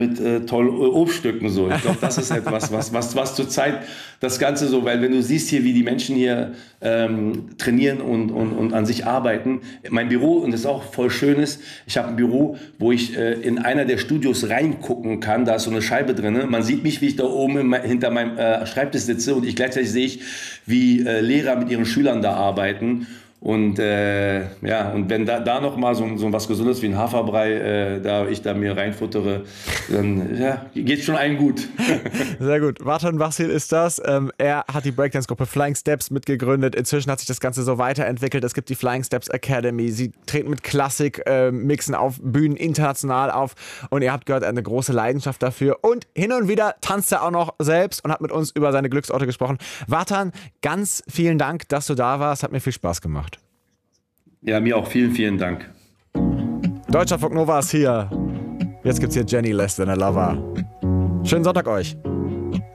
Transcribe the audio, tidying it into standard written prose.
mit tollen Obststücken so. Ich glaube, das ist etwas, was zurzeit das Ganze so, weil wenn du siehst hier, wie die Menschen hier trainieren und an sich arbeiten. Mein Büro, und das ist auch voll schön ist, ich habe ein Büro, wo ich in einer der Studios reingucken kann, da ist so eine Scheibe drin. Man sieht mich, wie ich da oben hinter meinem Schreibtisch sitze und gleichzeitig sehe ich, wie Lehrer mit ihren Schülern da arbeiten. Und ja, und wenn da noch mal so was Gesundes wie ein Haferbrei, ich da mir reinfuttere, dann ja, geht schon allen gut. Sehr gut. Vartan Vasil ist das. Er hat die Breakdance-Gruppe Flying Steps mitgegründet. Inzwischen hat sich das Ganze so weiterentwickelt. Es gibt die Flying Steps Academy. Sie treten mit Klassik, mixen auf Bühnen international auf. Und ihr habt gehört, eine große Leidenschaft dafür. Und hin und wieder tanzt er auch noch selbst und hat mit uns über seine Glücksorte gesprochen. Vartan, ganz vielen Dank, dass du da warst. Hat mir viel Spaß gemacht. Ja, mir auch. Vielen, vielen Dank. Deutschlandfunk Nova ist hier. Jetzt gibt's hier Jenny Less Than a Lover. Schönen Sonntag euch.